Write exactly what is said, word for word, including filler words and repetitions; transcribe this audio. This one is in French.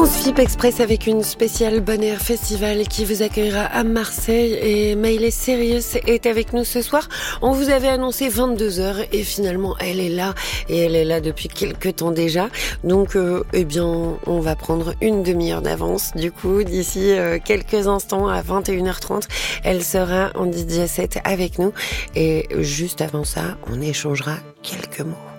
Transfip Express avec une spéciale Bon Air Festival qui vous accueillera à Marseille, et Miley Cyrus est avec nous ce soir. On vous avait annoncé vingt-deux heures et finalement elle est là, et elle est là depuis quelques temps déjà. Donc euh, eh bien on va prendre une demi-heure d'avance. Du coup d'ici euh, quelques instants à vingt et une heures trente, elle sera en D J set avec nous, et juste avant ça on échangera quelques mots.